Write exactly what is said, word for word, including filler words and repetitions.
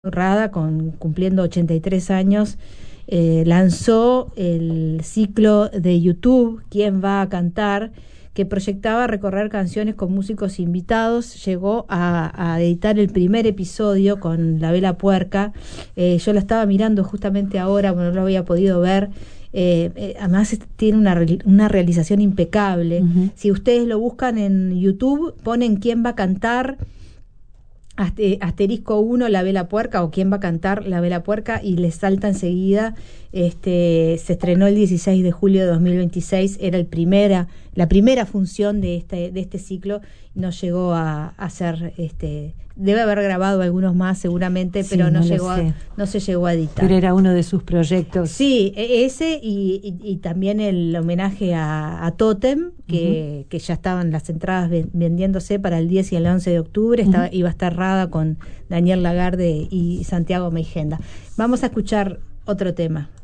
Rada, con, cumpliendo ochenta y tres años, eh, lanzó el ciclo de YouTube ¿Quién va a cantar?, que proyectaba recorrer canciones con músicos invitados. Llegó a, a editar el primer episodio con La Vela Puerca. Eh, yo la estaba mirando justamente ahora, bueno, no lo había podido ver. Eh, eh, además tiene una, una realización impecable. Uh-huh. Si ustedes lo buscan en YouTube, ponen ¿Quién va a cantar?, asterisco uno, La Vela Puerca, o ¿Quién va a cantar? La Vela Puerca, y les salta enseguida. Este, se estrenó el dieciséis de julio de dos mil veintiséis, era el primera, la primera función de este, de este ciclo. No llegó a, a ser, este, debe haber grabado algunos más seguramente, pero sí, no, no llegó a, no se llegó a editar. Pero era uno de sus proyectos. Sí, ese y, y, y también el homenaje a, a Tótem, que, uh-huh. que ya estaban las entradas vendiéndose para el diez y el once de octubre. Estaba, uh-huh. iba a estar Rada con Daniel Lagarde y Santiago Meijenda. Vamos a escuchar otro tema.